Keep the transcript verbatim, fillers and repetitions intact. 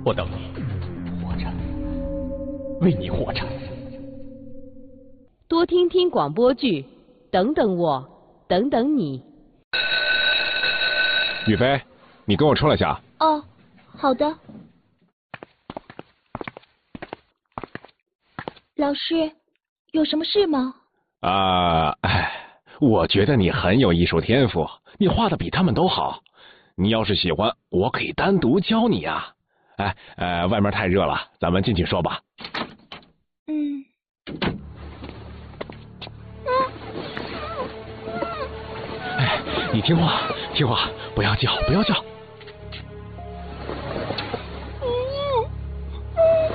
我等你，活着，为你活着。 多听听广播剧，等等我，等等你。 雨飞，你跟我出来下。 哦，好的。老师，有什么事吗？ 啊，哎，我觉得你很有艺术天赋，你画的比他们都好。你要是喜欢，我可以单独教你啊。哎，呃，外面太热了，咱们进去说吧。 嗯。 哎，你听话，听话，不要叫，不要叫。